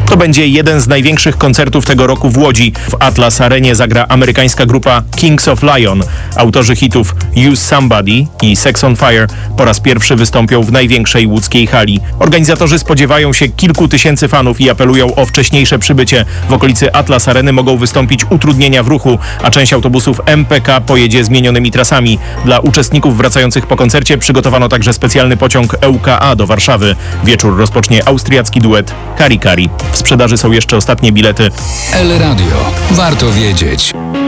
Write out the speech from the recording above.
To będzie jeden z największych koncertów tego roku w Łodzi. W Atlas Arenie zagra amerykańska grupa Kings of Lion. Autorzy hitów Use Somebody i Sex on Fire po raz pierwszy wystąpią w największej łódzkiej hali. Organizatorzy spodziewają się kilku tysięcy fanów i apelują o wcześniejsze przybycie. W okolicy Atlas Areny mogą wystąpić utrudnienia w ruchu, a część autobusów MPK pojedzie zmienionymi trasami. Dla uczestników wracających po koncercie przygotowano także specjalny pociąg ŁKA do Warszawy. Wieczór rozpocznie austriacki duet Kari Kari. W sprzedaży są jeszcze ostatnie bilety. El Radio. Warto wiedzieć.